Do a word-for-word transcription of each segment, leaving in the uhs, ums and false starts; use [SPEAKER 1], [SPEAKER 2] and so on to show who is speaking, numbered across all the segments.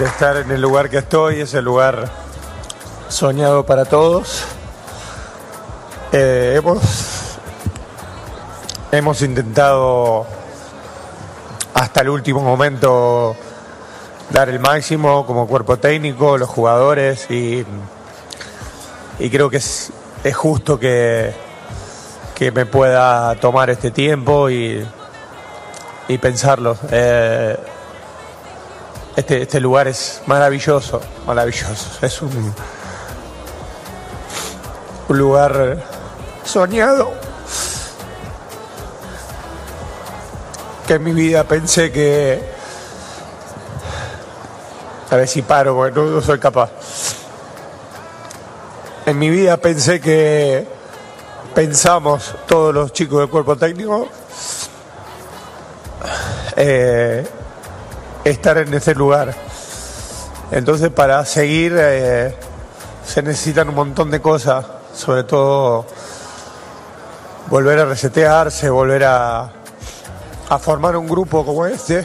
[SPEAKER 1] de estar en el lugar que estoy, es el lugar soñado para todos. Eh, hemos, hemos intentado hasta el último momento dar el máximo como cuerpo técnico, los jugadores, y, y creo que es, es justo que, que me pueda tomar este tiempo y, y pensarlo. Eh, este, este lugar es maravilloso, maravilloso. Es un, un lugar soñado que en mi vida pensé que, a ver si paro porque no, no soy capaz, en mi vida pensé que pensamos todos los chicos del cuerpo técnico eh, estar en ese lugar. Entonces, para seguir eh, se necesitan un montón de cosas, sobre todo volver a resetearse, volver a, a formar un grupo como este,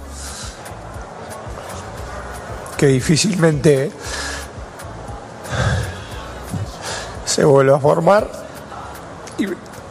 [SPEAKER 1] que difícilmente se vuelve a formar, y,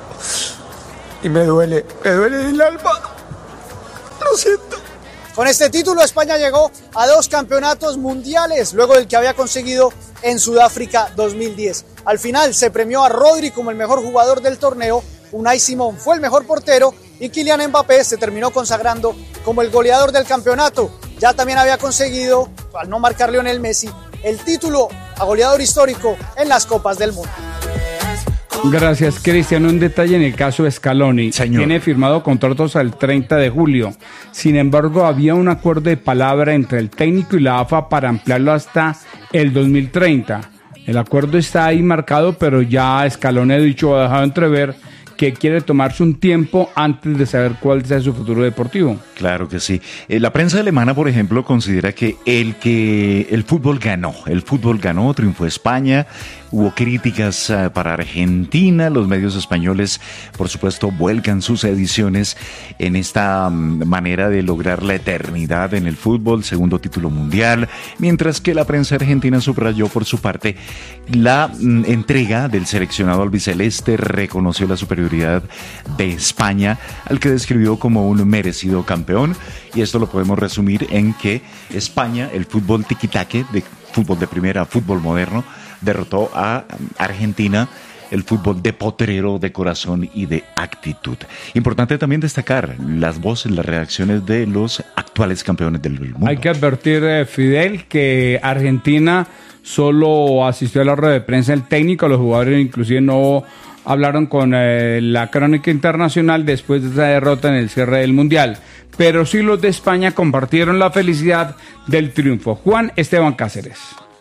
[SPEAKER 1] y me duele, me duele el alma, lo siento.
[SPEAKER 2] Con este título España llegó a dos campeonatos mundiales, luego del que había conseguido en Sudáfrica dos mil diez. Al final se premió a Rodri como el mejor jugador del torneo, Unai Simón fue el mejor portero y Kylian Mbappé se terminó consagrando como el goleador del campeonato. Ya también había conseguido, al no marcar Lionel Messi, el título a goleador histórico en las Copas del Mundo.
[SPEAKER 3] Gracias, Cristian. Un detalle en el caso de Scaloni. Señor. Tiene firmado contratos al treinta de julio. Sin embargo, había un acuerdo de palabra entre el técnico y la A F A para ampliarlo hasta el dos mil treinta. El acuerdo está ahí marcado, pero ya Scaloni ha dicho, ha dejado entrever que quiere tomarse un tiempo antes de saber cuál sea su futuro deportivo.
[SPEAKER 4] Claro que sí. Eh, la prensa alemana, por ejemplo, considera que el que el fútbol ganó, el fútbol ganó, triunfó España. Hubo críticas uh, para Argentina. Los medios españoles, por supuesto, vuelcan sus ediciones en esta um, manera de lograr la eternidad en el fútbol, segundo título mundial, mientras que la prensa argentina subrayó por su parte la um, entrega del seleccionado albiceleste, reconoció la superioridad de España, al que describió como un merecido campeón, y esto lo podemos resumir en que España, el fútbol tiquitaque, de fútbol de primera, fútbol moderno, derrotó a Argentina, el fútbol de potrero, de corazón y de actitud. Importante también destacar las voces, las reacciones de los actuales campeones del mundo.
[SPEAKER 3] Hay que advertir, eh, Fidel, que Argentina solo asistió a la rueda de prensa el técnico, los jugadores inclusive no hablaron con eh, la crónica internacional después de esa derrota en el cierre del Mundial. Pero sí los de España compartieron la felicidad del triunfo. Juan Esteban Cáceres.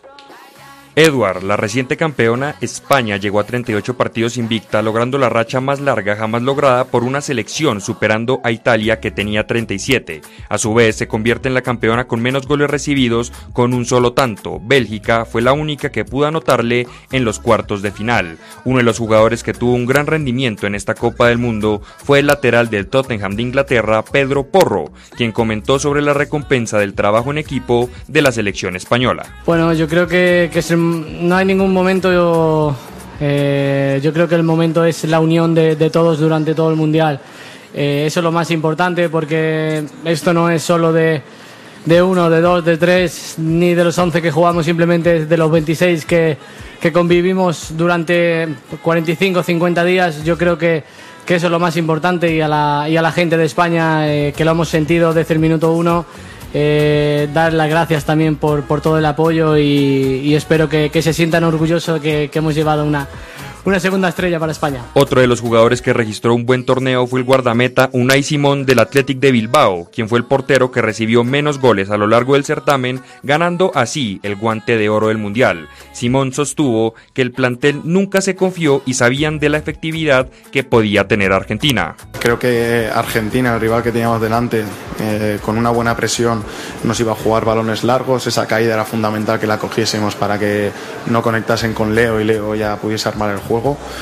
[SPEAKER 5] Edward, la reciente campeona, España llegó a treinta y ocho partidos invicta, logrando la racha más larga jamás lograda por una selección, superando a Italia, que tenía treinta y siete. A su vez, se convierte en la campeona con menos goles recibidos, con un solo tanto. Bélgica fue la única que pudo anotarle en los cuartos de final. Uno de los jugadores que tuvo un gran rendimiento en esta Copa del Mundo fue el lateral del Tottenham de Inglaterra, Pedro Porro, quien comentó sobre la recompensa del trabajo en equipo de la selección española.
[SPEAKER 6] Bueno, yo creo que, que es no hay ningún momento, yo, eh, yo creo que el momento es la unión de, de todos durante todo el Mundial. Eh, eso es lo más importante, porque esto no es solo de, de uno, de dos, de tres, ni de los once que jugamos, simplemente de los veintiséis que, que convivimos durante cuarenta y cinco, cincuenta días. Yo creo que, que eso es lo más importante, y a la, y a la gente de España, eh, que lo hemos sentido desde el minuto uno. Eh, dar las gracias también por, por todo el apoyo, y, y espero que, que se sientan orgullosos que, que hemos llevado una, una segunda estrella para España.
[SPEAKER 5] Otro de los jugadores que registró un buen torneo fue el guardameta Unai Simón del Athletic de Bilbao, quien fue el portero que recibió menos goles a lo largo del certamen, ganando así el guante de oro del Mundial. Simón sostuvo que el plantel nunca se confió y sabían de la efectividad que podía tener Argentina.
[SPEAKER 7] Creo que Argentina, el rival que teníamos delante, eh, con una buena presión nos iba a jugar balones largos. Esa caída era fundamental, que la cogiésemos para que no conectasen con Leo y Leo ya pudiese armar el juego.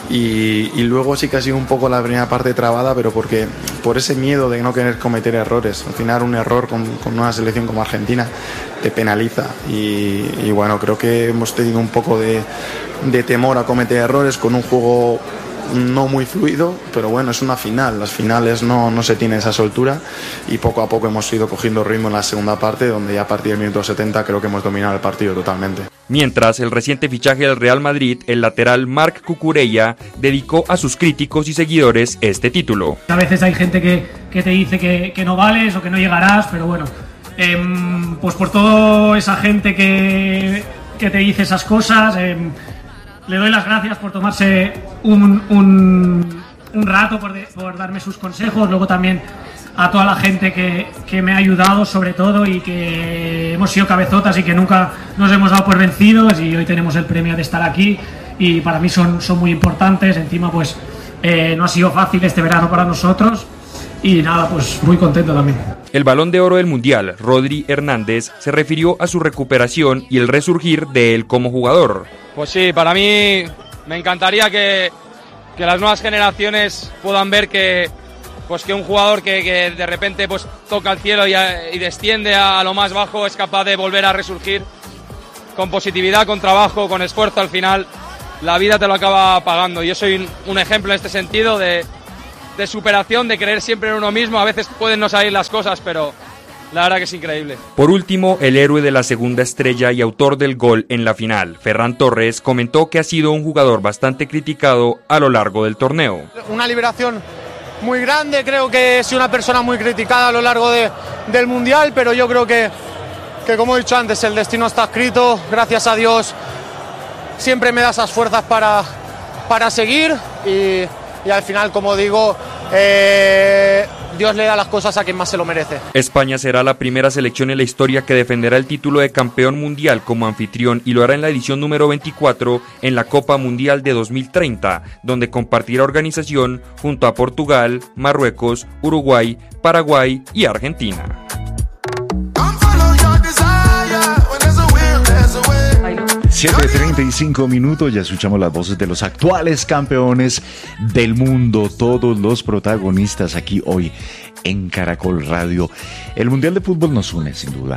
[SPEAKER 7] Y, y luego sí que ha sido un poco la primera parte trabada, pero porque por ese miedo de no querer cometer errores. Al final un error con, con una selección como Argentina te penaliza y, y bueno, creo que hemos tenido un poco de, de temor a cometer errores con un juego no muy fluido, pero bueno, es una final, las finales no, no se tiene esa soltura y poco a poco hemos ido cogiendo ritmo en la segunda parte, donde ya a partir del minuto setenta creo que hemos dominado el partido totalmente.
[SPEAKER 5] Mientras, el reciente fichaje del Real Madrid, el lateral Marc Cucurella, dedicó a sus críticos y seguidores este título.
[SPEAKER 8] A veces hay gente que, que te dice que, que no vales o que no llegarás, pero bueno, eh, pues por toda esa gente que, que te dice esas cosas, eh, le doy las gracias por tomarse un, un, un rato, por, de, por darme sus consejos, luego también a toda la gente que, que me ha ayudado sobre todo y que hemos sido cabezotas y que nunca nos hemos dado por vencidos y hoy tenemos el premio de estar aquí y para mí son, son muy importantes, encima pues eh, no ha sido fácil este verano para nosotros y nada, pues muy contento también.
[SPEAKER 5] El Balón de Oro del Mundial, Rodri Hernández, se refirió a su recuperación y el resurgir de él como jugador.
[SPEAKER 9] Pues sí, para mí me encantaría que, que las nuevas generaciones puedan ver que, pues que un jugador que, que de repente pues toca el cielo y, y desciende a lo más bajo es capaz de volver a resurgir con positividad, con trabajo, con esfuerzo. Al final la vida te lo acaba pagando. Yo soy un ejemplo en este sentido de, de superación, de creer siempre en uno mismo. A veces pueden no salir las cosas, pero la verdad que es increíble.
[SPEAKER 5] Por último, el héroe de la segunda estrella y autor del gol en la final, Ferran Torres, comentó que ha sido un jugador bastante criticado a lo largo del torneo.
[SPEAKER 10] Una liberación muy grande, creo que he sido una persona muy criticada a lo largo de, del Mundial, pero yo creo que, que, como he dicho antes, el destino está escrito, gracias a Dios siempre me da esas fuerzas para, para seguir y, y al final, como digo, eh, Dios le da las cosas a quien más se lo merece.
[SPEAKER 5] España será la primera selección en la historia que defenderá el título de campeón mundial como anfitrión y lo hará en la edición número veinticuatro en la Copa Mundial de dos mil treinta, donde compartirá organización junto a Portugal, Marruecos, Uruguay, Paraguay y Argentina.
[SPEAKER 4] siete treinta y cinco minutos, ya escuchamos las voces de los actuales campeones del mundo, todos los protagonistas aquí hoy en Caracol Radio. El Mundial de Fútbol nos une, sin duda,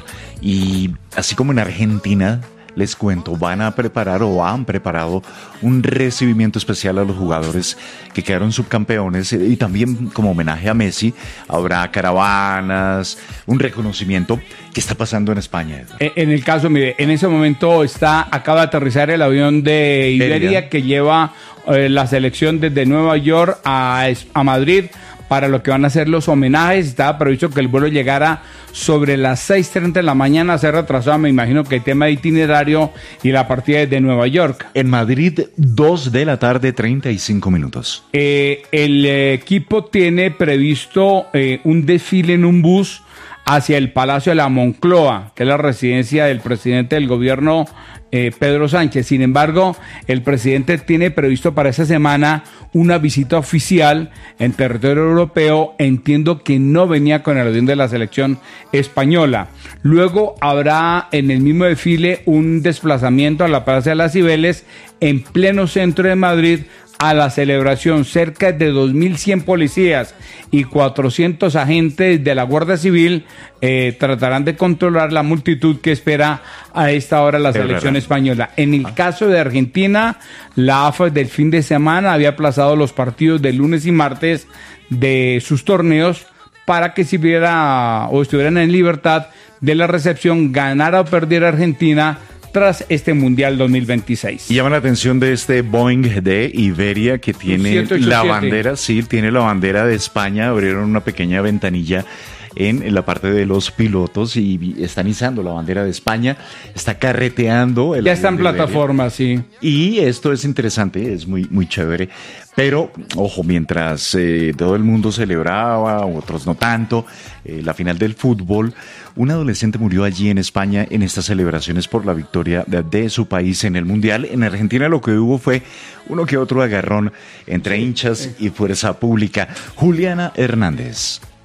[SPEAKER 4] y así como en Argentina, les cuento, van a preparar o han preparado un recibimiento especial a los jugadores que quedaron subcampeones y también como homenaje a Messi habrá caravanas, un reconocimiento. ¿Qué está pasando en España?
[SPEAKER 3] En el caso, mire, en ese momento está acaba de aterrizar el avión de Iberia, Iberia. que lleva eh, la selección desde Nueva York a, a Madrid para lo que van a ser los homenajes. Estaba previsto que el vuelo llegara sobre las seis treinta de la mañana, se ha retrasado, me imagino que el tema de itinerario y la partida desde Nueva York.
[SPEAKER 4] En Madrid, dos de la tarde, treinta y cinco minutos.
[SPEAKER 3] Eh, el eh, equipo tiene previsto eh, un desfile en un bus hacia el Palacio de la Moncloa, que es la residencia del presidente del gobierno, eh, Pedro Sánchez. Sin embargo, el presidente tiene previsto para esta semana una visita oficial en territorio europeo. Entiendo que no venía con el avión de la selección española. Luego habrá en el mismo desfile un desplazamiento a la Plaza de las Cibeles en pleno centro de Madrid, a la celebración. Cerca de dos mil cien policías y cuatrocientos agentes de la Guardia Civil eh, tratarán de controlar la multitud que espera a esta hora la selección española. En el caso de Argentina, la A F A del fin de semana había aplazado los partidos de lunes y martes de sus torneos para que sirviera o estuvieran en libertad de la recepción, ganara o perdiera Argentina tras este Mundial dos mil veintiséis.
[SPEAKER 4] Llama la atención de este Boeing de Iberia que tiene siete ocho siete. La bandera, sí, tiene la bandera de España. Abrieron una pequeña ventanilla en la parte de los pilotos y están izando la bandera de España, está carreteando. El
[SPEAKER 3] ya está en plataforma, sí.
[SPEAKER 4] Y esto es interesante, es muy, muy chévere. Pero, ojo, mientras eh, todo el mundo celebraba, otros no tanto, eh, la final del fútbol, un adolescente murió allí en España en estas celebraciones por la victoria de, de su país en el Mundial. En Argentina lo que hubo fue uno que otro agarrón entre hinchas y fuerza pública. Juliana Hernández.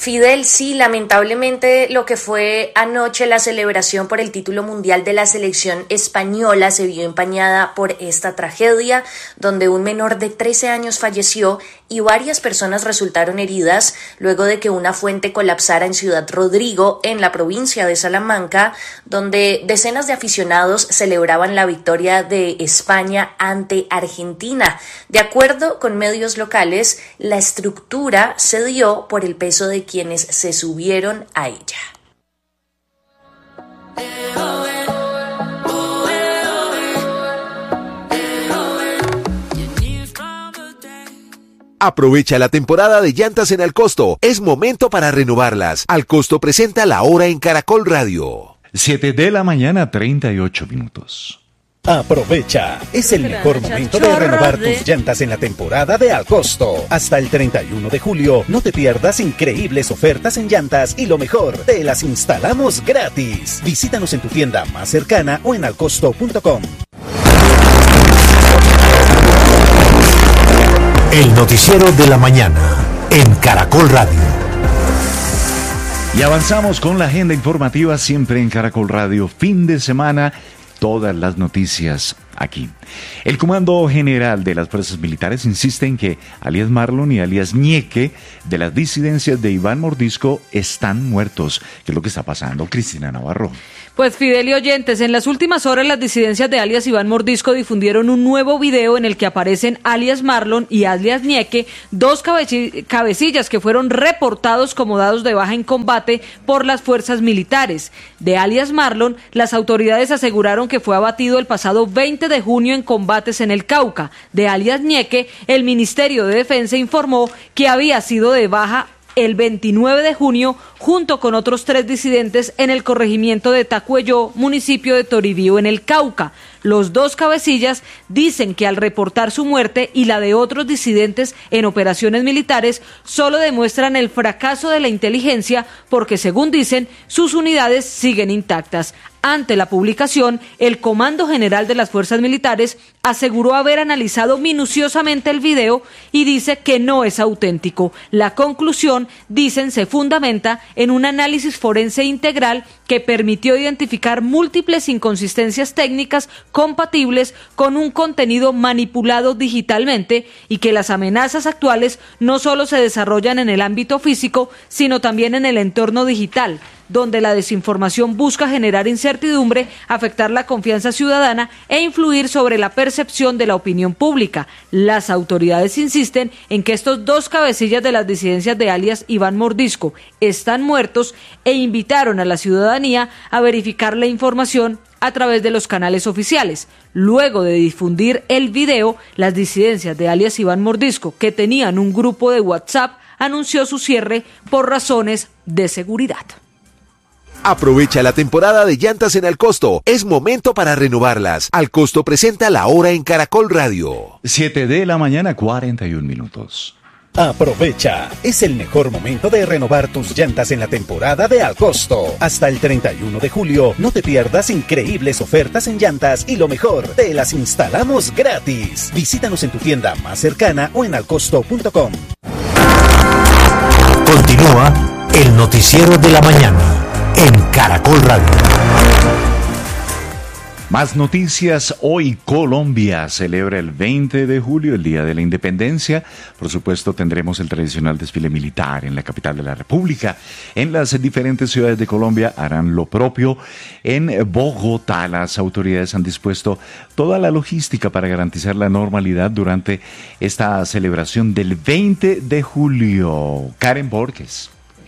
[SPEAKER 11] Fidel, sí, lamentablemente lo que fue anoche la celebración por el título mundial de la selección española se vio empañada por esta tragedia, donde un menor de trece años falleció y varias personas resultaron heridas luego de que una fuente colapsara en Ciudad Rodrigo, en la provincia de Salamanca, donde decenas de aficionados celebraban la victoria de España ante Argentina. De acuerdo con medios locales, la estructura se dio por el peso de quienes se subieron a ella.
[SPEAKER 12] Aprovecha la temporada de llantas en Alcosto. Es momento para renovarlas. Alcosto presenta La Hora en Caracol Radio.
[SPEAKER 4] siete de la mañana, treinta y ocho minutos.
[SPEAKER 13] Aprovecha, es el mejor momento de renovar tus llantas en la temporada de Alcosto. Hasta el treinta y uno de julio, no te pierdas increíbles ofertas en llantas y lo mejor, te las instalamos gratis. Visítanos en tu tienda más cercana o en alcosto punto com.
[SPEAKER 12] El noticiero de la mañana en Caracol Radio.
[SPEAKER 4] Y avanzamos con la agenda informativa siempre en Caracol Radio. Fin de semana, todas las noticias aquí. El Comando General de las Fuerzas Militares insiste en que alias Marlon y alias Ñeque de las disidencias de Iván Mordisco están muertos. ¿Qué es lo que está pasando, Cristina Navarro?
[SPEAKER 14] Pues Fidel y oyentes, en las últimas horas las disidencias de alias Iván Mordisco difundieron un nuevo video en el que aparecen alias Marlon y alias Ñeque, dos cabeci- cabecillas que fueron reportados como dados de baja en combate por las fuerzas militares. De alias Marlon, las autoridades aseguraron que fue abatido el pasado veinte de junio en combates en el Cauca. De alias Ñeque, el Ministerio de Defensa informó que había sido de baja el veintinueve de junio junto con otros tres disidentes en el corregimiento de Tacuelló, municipio de Toribío, en el Cauca. Los dos cabecillas dicen que al reportar su muerte y la de otros disidentes en operaciones militares solo demuestran el fracaso de la inteligencia porque, según dicen, sus unidades siguen intactas. Ante la publicación, el Comando General de las Fuerzas Militares aseguró haber analizado minuciosamente el video y dice que no es auténtico. La conclusión, dicen, se fundamenta en un análisis forense integral que permitió identificar múltiples inconsistencias técnicas compatibles con un contenido manipulado digitalmente y que las amenazas actuales no solo se desarrollan en el ámbito físico, sino también en el entorno digital, donde la desinformación busca generar incertidumbre, afectar la confianza ciudadana e influir sobre la percepción de la opinión pública. Las autoridades insisten en que estos dos cabecillas de las disidencias de alias Iván Mordisco están muertos e invitaron a la ciudadanía a verificar la información a través de los canales oficiales. Luego de difundir el video, las disidencias de alias Iván Mordisco, que tenían un grupo de WhatsApp, anunció su cierre por razones de seguridad.
[SPEAKER 12] Aprovecha la temporada de llantas en Alcosto. Es momento para renovarlas. Alcosto presenta La Hora en Caracol Radio.
[SPEAKER 4] siete de la mañana, cuarenta y un minutos.
[SPEAKER 13] Aprovecha, es el mejor momento de renovar tus llantas en la temporada de Alcosto. Hasta el treinta y uno de julio, no te pierdas increíbles ofertas en llantas y lo mejor, te las instalamos gratis. Visítanos en tu tienda más cercana o en alcosto punto com.
[SPEAKER 12] Continúa el noticiero de la mañana en Caracol Radio.
[SPEAKER 4] Más noticias. Hoy Colombia celebra el veinte de julio, el Día de la Independencia. Por supuesto, tendremos el tradicional desfile militar en la capital de la República. En las diferentes ciudades de Colombia harán lo propio. En Bogotá, las autoridades han dispuesto toda la logística para garantizar la normalidad durante esta celebración del veinte de julio. Karen Borges.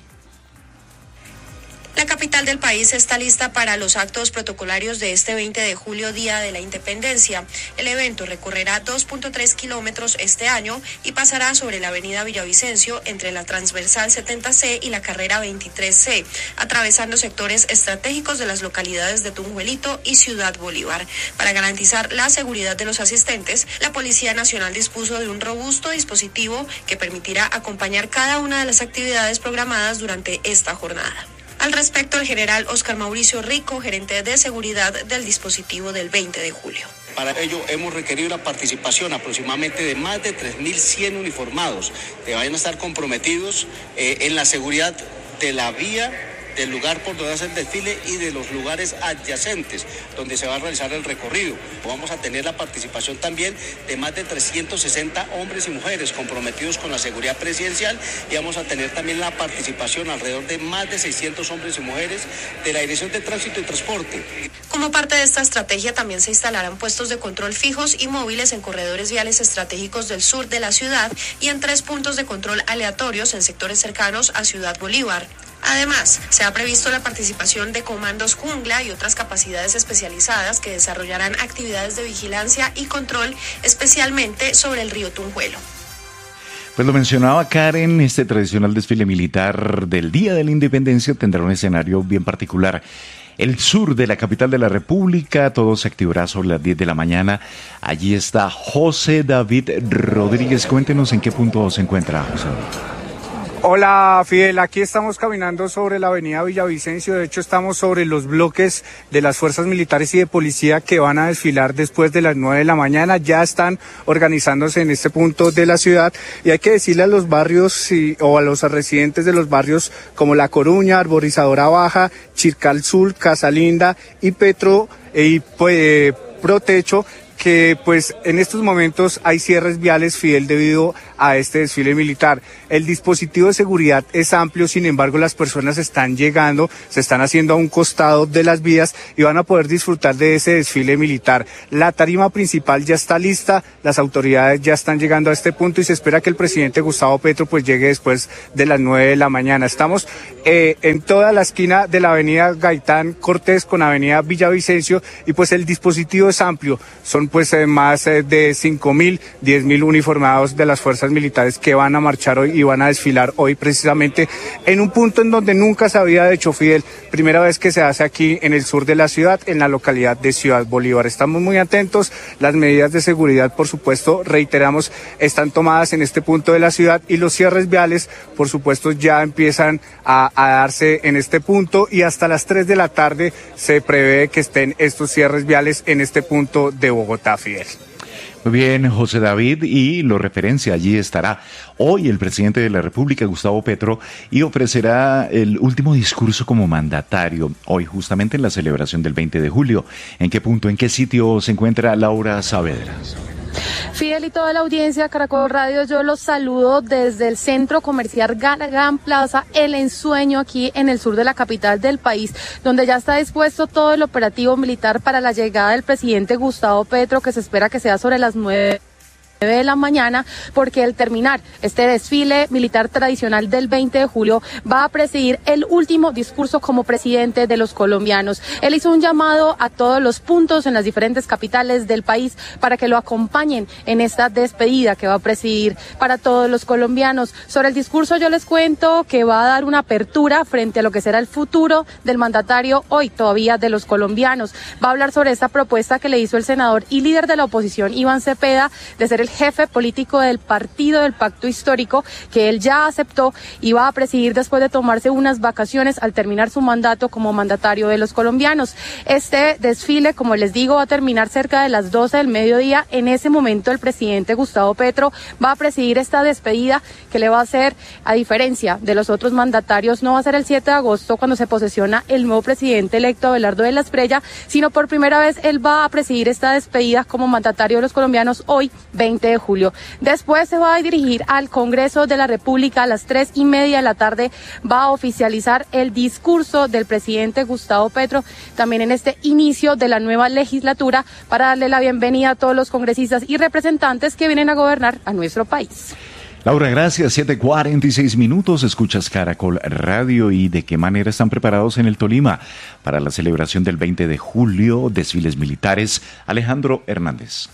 [SPEAKER 15] La capital del país está lista para los actos protocolarios de este veinte de julio, Día de la Independencia. El evento recorrerá dos punto tres kilómetros este año y pasará sobre la avenida Villavicencio entre la transversal setenta ce y la carrera veintitrés ce, atravesando sectores estratégicos de las localidades de Tunjuelito y Ciudad Bolívar. Para garantizar la seguridad de los asistentes, la Policía Nacional dispuso de un robusto dispositivo que permitirá acompañar cada una de las actividades programadas durante esta jornada. Al respecto, el general Óscar Mauricio Rico, gerente de seguridad del dispositivo del veinte de julio.
[SPEAKER 16] Para ello hemos requerido la participación aproximadamente de más de tres mil cien uniformados que vayan a estar comprometidos eh, en la seguridad de la vía, del lugar por donde hace el desfile y de los lugares adyacentes donde se va a realizar el recorrido. Vamos a tener la participación también de más de trescientos sesenta hombres y mujeres comprometidos con la seguridad presidencial, y vamos a tener también la participación alrededor de más de seiscientos hombres y mujeres de la Dirección de Tránsito y Transporte.
[SPEAKER 15] Como parte de esta estrategia también se instalarán puestos de control fijos y móviles en corredores viales estratégicos del sur de la ciudad y en tres puntos de control aleatorios en sectores cercanos a Ciudad Bolívar. Además, se ha previsto la participación de comandos jungla y otras capacidades especializadas que desarrollarán actividades de vigilancia y control, especialmente sobre el río Tunjuelo.
[SPEAKER 4] Pues lo mencionaba Karen, este tradicional desfile militar del Día de la Independencia tendrá un escenario bien particular. El sur de la capital de la República, todo se activará sobre las diez de la mañana. Allí está José David Rodríguez. Cuéntenos en qué punto se encuentra, José David.
[SPEAKER 17] Hola Fidel, aquí estamos caminando sobre la avenida Villavicencio. De hecho estamos sobre los bloques de las fuerzas militares y de policía que van a desfilar después de las nueve de la mañana. Ya están organizándose en este punto de la ciudad, y hay que decirle a los barrios y, o a los residentes de los barrios como La Coruña, Arborizadora Baja, Chircal Sur, Casalinda y Petro y pues, Protecho, que pues en estos momentos hay cierres viales, Fidel, debido a este desfile militar. El dispositivo de seguridad es amplio, sin embargo las personas están llegando, se están haciendo a un costado de las vías y van a poder disfrutar de ese desfile militar. La tarima principal ya está lista, las autoridades ya están llegando a este punto y se espera que el presidente Gustavo Petro pues llegue después de las nueve de la mañana. Estamos eh, en toda la esquina de la avenida Gaitán Cortés con avenida Villavicencio y pues el dispositivo es amplio, son pues eh, más eh, de cinco mil, diez mil uniformados de las fuerzas militares que van a marchar hoy y van a desfilar hoy precisamente en un punto en donde nunca se había hecho, Fidel, primera vez que se hace aquí en el sur de la ciudad, en la localidad de Ciudad Bolívar. Estamos muy atentos, las medidas de seguridad, por supuesto, reiteramos, están tomadas en este punto de la ciudad y los cierres viales, por supuesto, ya empiezan a, a darse en este punto y hasta las tres de la tarde se prevé que estén estos cierres viales en este punto de Bogotá, Fidel.
[SPEAKER 4] Muy bien, José David, y lo referencia, allí estará hoy el presidente de la República, Gustavo Petro, y ofrecerá el último discurso como mandatario, hoy justamente en la celebración del veinte de julio. ¿En qué punto, en qué sitio se encuentra Laura Saavedra?
[SPEAKER 18] Fidel y toda la audiencia de Caracol Radio, yo los saludo desde el centro comercial Gran Plaza, El Ensueño, aquí en el sur de la capital del país, donde ya está dispuesto todo el operativo militar para la llegada del presidente Gustavo Petro, que se espera que sea sobre las nueve de la mañana, porque al terminar este desfile militar tradicional del veinte de julio va a presidir el último discurso como presidente de los colombianos. Él hizo un llamado a todos los puntos en las diferentes capitales del país para que lo acompañen en esta despedida que va a presidir para todos los colombianos. Sobre el discurso yo les cuento que va a dar una apertura frente a lo que será el futuro del mandatario hoy todavía de los colombianos. Va a hablar sobre esta propuesta que le hizo el senador y líder de la oposición Iván Cepeda de ser el jefe político del partido del Pacto Histórico, que él ya aceptó y va a presidir después de tomarse unas vacaciones al terminar su mandato como mandatario de los colombianos. Este desfile, como les digo, va a terminar cerca de las doce del mediodía. En ese momento el presidente Gustavo Petro va a presidir esta despedida que le va a hacer, a diferencia de los otros mandatarios, no va a ser el siete de agosto cuando se posesiona el nuevo presidente electo Abelardo de la Espriella, sino por primera vez él va a presidir esta despedida como mandatario de los colombianos hoy, veinte de julio. Después se va a dirigir al Congreso de la República a las tres y media de la tarde, va a oficializar el discurso del presidente Gustavo Petro, también en este inicio de la nueva legislatura, para darle la bienvenida a todos los congresistas y representantes que vienen a gobernar a nuestro país.
[SPEAKER 4] Laura, gracias. siete cuarenta y seis minutos, escuchas Caracol Radio. ¿Y de qué manera están preparados en el Tolima para la celebración del veinte de julio, desfiles militares? Alejandro Hernández.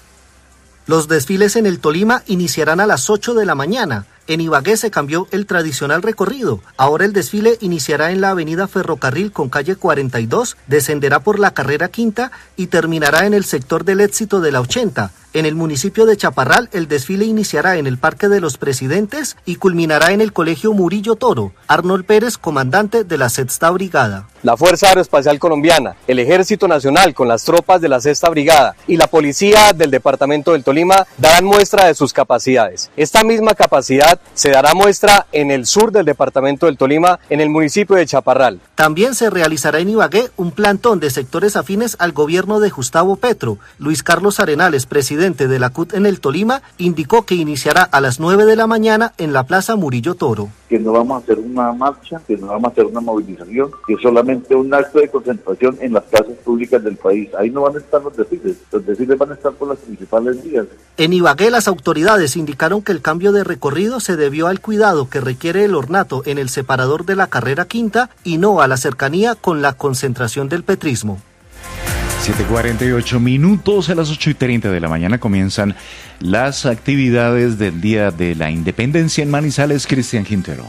[SPEAKER 19] Los desfiles en el Tolima iniciarán a las ocho de la mañana. En Ibagué se cambió el tradicional recorrido. Ahora el desfile iniciará en la avenida Ferrocarril con calle cuarenta y dos, descenderá por la carrera quinta y terminará en el sector del Éxito de la ochenta. En el municipio de Chaparral, el desfile iniciará en el Parque de los Presidentes y culminará en el Colegio Murillo Toro. Arnold Pérez, comandante de la Sexta Brigada.
[SPEAKER 20] la Fuerza Aeroespacial Colombiana, el Ejército Nacional con las tropas de la Sexta Brigada y la Policía del Departamento del Tolima darán muestra de sus capacidades. Esta misma capacidad se dará muestra en el sur del Departamento del Tolima, en el municipio de Chaparral.
[SPEAKER 19] También se realizará en Ibagué un plantón de sectores afines al gobierno de Gustavo Petro. Luis Carlos Arenales, presidente de la C U T en el Tolima, indicó que iniciará a las nueve de la mañana en la Plaza Murillo Toro.
[SPEAKER 21] Que no vamos a hacer una marcha, que no vamos a hacer una movilización, que solamente un acto de concentración en las plazas públicas del país. Ahí no van a estar los desfiles, los desfiles van a estar por las principales vías.
[SPEAKER 19] En Ibagué las autoridades indicaron que el cambio de recorrido se debió al cuidado que requiere el ornato en el separador de la carrera quinta y no a la cercanía con la concentración del petrismo.
[SPEAKER 4] siete cuarenta y ocho minutos, a las ocho y treinta de la mañana comienzan las actividades del Día de la Independencia en Manizales. Cristian Quintero.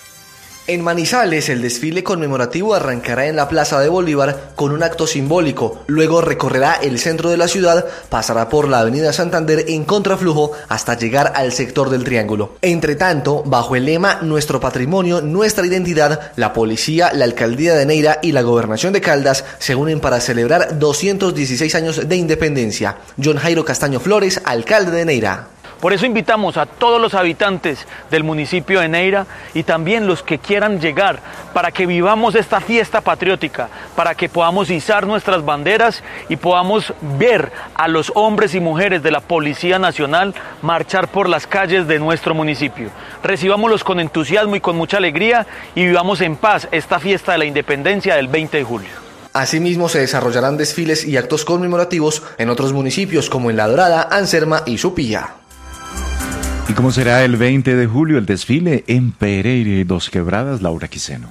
[SPEAKER 22] En Manizales, el desfile conmemorativo arrancará en la Plaza de Bolívar con un acto simbólico, luego recorrerá el centro de la ciudad, pasará por la Avenida Santander en contraflujo hasta llegar al sector del Triángulo. Entre tanto, bajo el lema Nuestro Patrimonio, Nuestra Identidad, la Policía, la Alcaldía de Neira y la Gobernación de Caldas se unen para celebrar doscientos dieciséis años de independencia. John Jairo Castaño Flores, alcalde de Neira.
[SPEAKER 23] Por eso invitamos a todos los habitantes del municipio de Neira y también los que quieran llegar para que vivamos esta fiesta patriótica, para que podamos izar nuestras banderas y podamos ver a los hombres y mujeres de la Policía Nacional marchar por las calles de nuestro municipio. Recibámoslos con entusiasmo y con mucha alegría y vivamos en paz esta fiesta de la independencia del veinte de julio.
[SPEAKER 22] Asimismo, se desarrollarán desfiles y actos conmemorativos en otros municipios como en La Dorada, Anserma y Supilla.
[SPEAKER 4] ¿Y cómo será el veinte de julio el desfile en Pereira y Dos Quebradas? Laura Quiseno.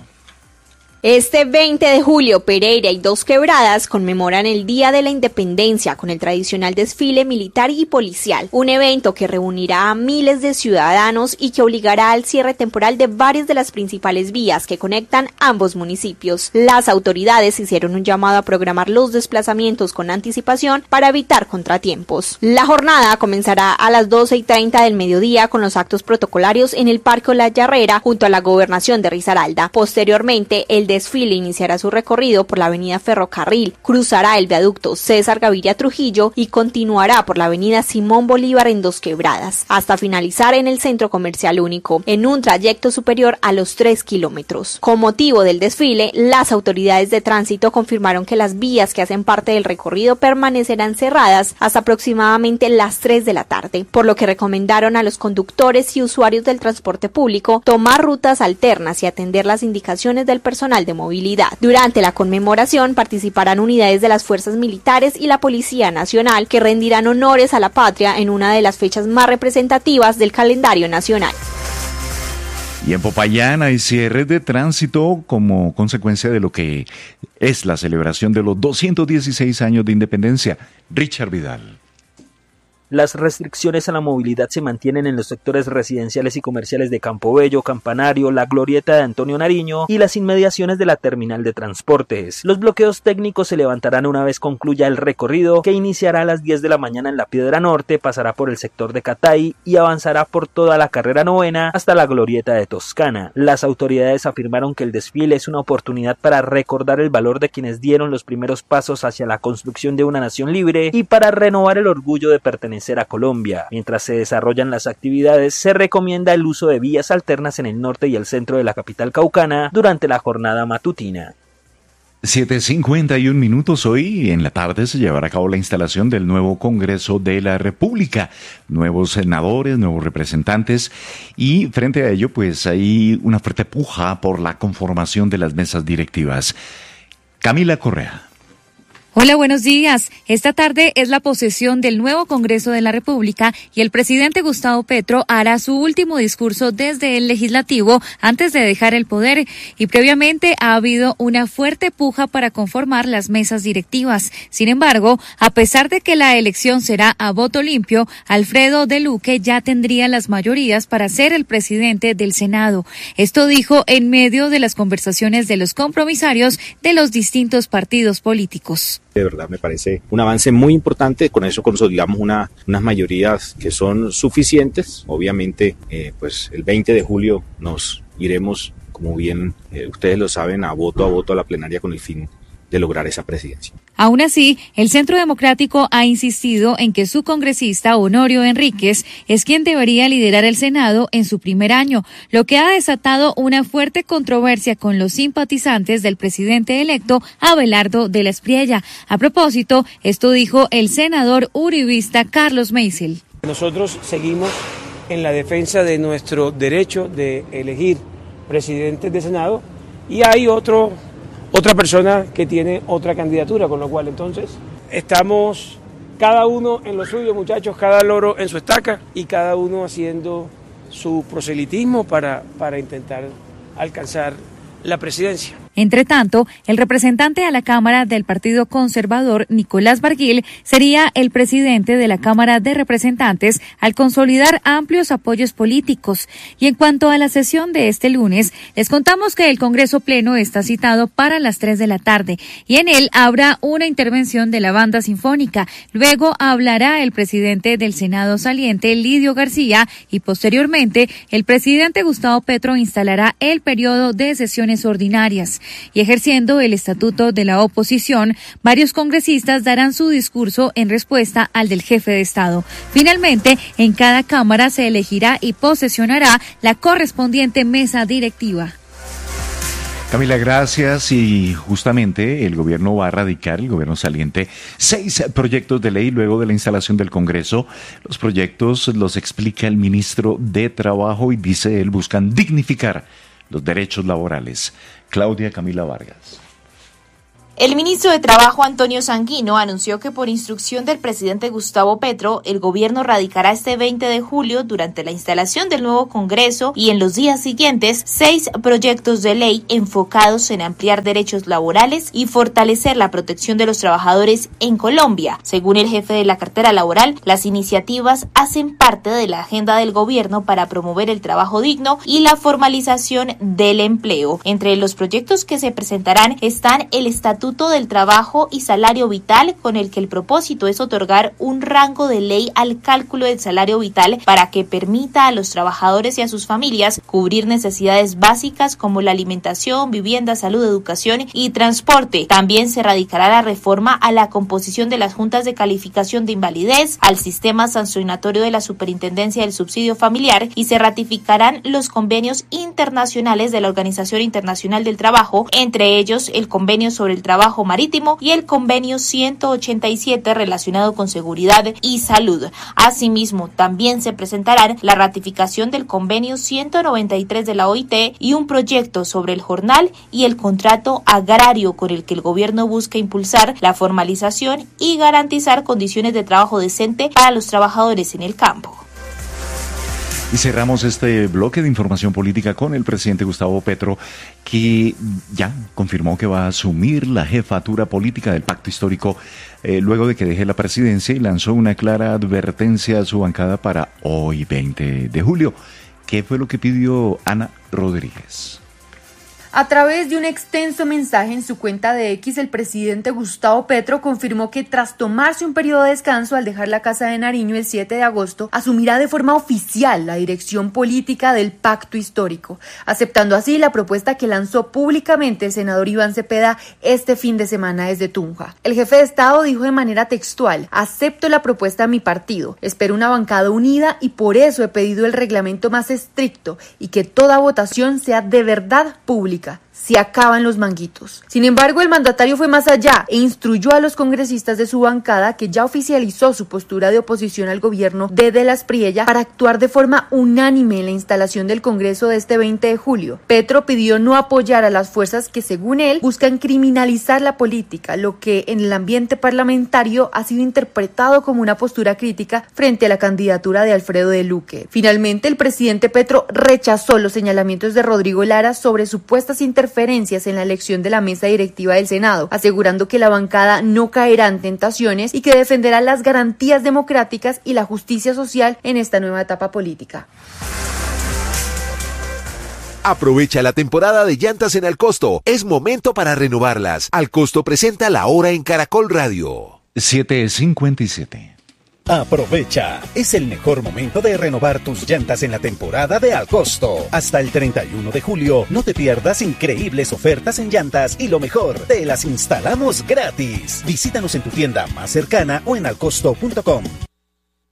[SPEAKER 24] Este veinte de julio, Pereira y Dos Quebradas conmemoran el Día de la Independencia con el tradicional desfile militar y policial, un evento que reunirá a miles de ciudadanos y que obligará al cierre temporal de varias de las principales vías que conectan ambos municipios. Las autoridades hicieron un llamado a programar los desplazamientos con anticipación para evitar contratiempos. La jornada comenzará a las doce y treinta del mediodía con los actos protocolarios en el Parque La Yarrera junto a la Gobernación de Risaralda. Posteriormente, el desfile iniciará su recorrido por la avenida Ferrocarril, cruzará el viaducto César Gaviria Trujillo y continuará por la avenida Simón Bolívar en Dos Quebradas, hasta finalizar en el Centro Comercial Único, en un trayecto superior a los tres kilómetros. Con motivo del desfile, las autoridades de tránsito confirmaron que las vías que hacen parte del recorrido permanecerán cerradas hasta aproximadamente las tres de la tarde, por lo que recomendaron a los conductores y usuarios del transporte público tomar rutas alternas y atender las indicaciones del personal de movilidad. Durante la conmemoración participarán unidades de las fuerzas militares y la Policía Nacional que rendirán honores a la patria en una de las fechas más representativas del calendario nacional.
[SPEAKER 4] Y en Popayán hay cierres de tránsito como consecuencia de lo que es la celebración de los doscientos dieciséis años de independencia. Richard Vidal.
[SPEAKER 25] Las restricciones a la movilidad se mantienen en los sectores residenciales y comerciales de Campobello, Campanario, la Glorieta de Antonio Nariño y las inmediaciones de la terminal de transportes. Los bloqueos técnicos se levantarán una vez concluya el recorrido, que iniciará a las diez de la mañana en la Piedra Norte, pasará por el sector de Catay y avanzará por toda la carrera novena hasta la Glorieta de Toscana. Las autoridades afirmaron que el desfile es una oportunidad para recordar el valor de quienes dieron los primeros pasos hacia la construcción de una nación libre y para renovar el orgullo de pertenecer a Colombia. Mientras se desarrollan las actividades, se recomienda el uso de vías alternas en el norte y el centro de la capital caucana durante la jornada matutina.
[SPEAKER 4] siete cincuenta y un minutos. Hoy en la tarde se llevará a cabo la instalación del nuevo Congreso de la República. Nuevos senadores, nuevos representantes y frente a ello pues hay una fuerte puja por la conformación de las mesas directivas. Camila Correa.
[SPEAKER 26] Hola, buenos días. Esta tarde es la posesión del nuevo Congreso de la República y el presidente Gustavo Petro hará su último discurso desde el Legislativo antes de dejar el poder y previamente ha habido una fuerte puja para conformar las mesas directivas. Sin embargo, a pesar de que la elección será a voto limpio, Alfredo de Luque ya tendría las mayorías para ser el presidente del Senado. Esto dijo en medio de las conversaciones de los compromisarios de los distintos partidos políticos.
[SPEAKER 27] De verdad me parece un avance muy importante, con eso consolidamos una, unas mayorías que son suficientes. Obviamente, eh, pues el veinte de julio nos iremos como bien eh, ustedes lo saben, a voto a voto a la plenaria con el fin de lograr esa presidencia.
[SPEAKER 26] Aún así, el Centro Democrático ha insistido en que su congresista Honorio Enríquez es quien debería liderar el Senado en su primer año, lo que ha desatado una fuerte controversia con los simpatizantes del presidente electo Abelardo de la Espriella. A propósito, esto dijo el senador uribista Carlos Meisel.
[SPEAKER 1] Nosotros seguimos en la defensa de nuestro derecho de elegir presidentes de Senado y hay otro otra persona que tiene otra candidatura, con lo cual entonces estamos cada uno en lo suyo, muchachos, cada loro en su estaca y cada uno haciendo su proselitismo para, para intentar alcanzar la presidencia.
[SPEAKER 26] Entre tanto, el representante a la Cámara del Partido Conservador, Nicolás Barguil, sería el presidente de la Cámara de Representantes al consolidar amplios apoyos políticos. Y en cuanto a la sesión de este lunes, les contamos que el Congreso Pleno está citado para las tres de la tarde y en él habrá una intervención de la banda sinfónica. Luego hablará el presidente del Senado saliente, Lidio García, y posteriormente el presidente Gustavo Petro instalará el periodo de sesiones ordinarias. Y ejerciendo el estatuto de la oposición, varios congresistas darán su discurso en respuesta al del jefe de Estado. Finalmente, en cada Cámara se elegirá y posesionará la correspondiente mesa directiva.
[SPEAKER 4] Camila, gracias. Y justamente el gobierno va a radicar, el gobierno saliente, seis proyectos de ley luego de la instalación del Congreso. Los proyectos los explica el ministro de Trabajo y dice él buscan dignificar los derechos laborales. Claudia Camila Vargas.
[SPEAKER 2] El ministro de Trabajo, Antonio Sanguino, anunció que por instrucción del presidente Gustavo Petro, el gobierno radicará este veinte de julio, durante la instalación del nuevo Congreso y en los días siguientes, seis proyectos de ley enfocados en ampliar derechos laborales y fortalecer la protección de los trabajadores en Colombia. Según el jefe de la cartera laboral, las iniciativas hacen parte de la agenda del gobierno para promover el trabajo digno y la formalización del empleo. Entre los proyectos que se presentarán están el Estatuto del Trabajo y Salario Vital, con el que el propósito es otorgar un rango de ley al cálculo del salario vital para que permita a los trabajadores y a sus familias cubrir necesidades básicas como la alimentación, vivienda, salud, educación y transporte. También se radicará la reforma a la composición de las juntas de calificación de invalidez, al sistema sancionatorio de la Superintendencia del Subsidio Familiar y se ratificarán los convenios internacionales de la Organización Internacional del Trabajo, entre ellos el convenio sobre el trabajo Trabajo Marítimo y el convenio ciento ochenta y siete relacionado con seguridad y salud. Asimismo, también se presentarán la ratificación del convenio ciento noventa y tres de la O I T y un proyecto sobre el jornal y el contrato agrario con el que el gobierno busca impulsar la formalización y garantizar condiciones de trabajo decente para los trabajadores en el campo.
[SPEAKER 4] Y cerramos este bloque de información política con el presidente Gustavo Petro, que ya confirmó que va a asumir la jefatura política del pacto histórico eh, luego de que deje la presidencia y lanzó una clara advertencia a su bancada para hoy, veinte de julio. ¿Qué fue lo que pidió Ana Rodríguez?
[SPEAKER 6] A través de un extenso mensaje en su cuenta de X, el presidente Gustavo Petro confirmó que tras tomarse un periodo de descanso al dejar la Casa de Nariño el siete de agosto, asumirá de forma oficial la dirección política del pacto histórico, aceptando así la propuesta que lanzó públicamente el senador Iván Cepeda este fin de semana desde Tunja. El jefe de Estado dijo de manera textual: acepto la propuesta de mi partido, espero una bancada unida y por eso he pedido el reglamento más estricto y que toda votación sea de verdad pública. Se acaban los manguitos. Sin embargo, el mandatario fue más allá e instruyó a los congresistas de su bancada, que ya oficializó su postura de oposición al gobierno de De la Espriella, para actuar de forma unánime en la instalación del Congreso de este veinte de julio. Petro pidió no apoyar a las fuerzas que, según él, buscan criminalizar la política, lo que en el ambiente parlamentario ha sido interpretado como una postura crítica frente a la candidatura de Alfredo de Luque. Finalmente, el presidente Petro rechazó los señalamientos de Rodrigo Lara sobre supuestas interferencias en la elección de la mesa directiva del Senado, asegurando que la bancada no caerá en tentaciones y que defenderá las garantías democráticas y la justicia social en esta nueva etapa política.
[SPEAKER 12] Aprovecha la temporada de llantas en Alcosto. Es momento para renovarlas. Alcosto presenta La Hora en Caracol Radio.
[SPEAKER 4] siete cincuenta y siete.
[SPEAKER 13] Aprovecha, es el mejor momento de renovar tus llantas en la temporada de Al Costo. Hasta el treinta y uno de julio, no te pierdas increíbles ofertas en llantas y lo mejor, te las instalamos gratis. Visítanos en tu tienda más cercana o en alcosto punto com.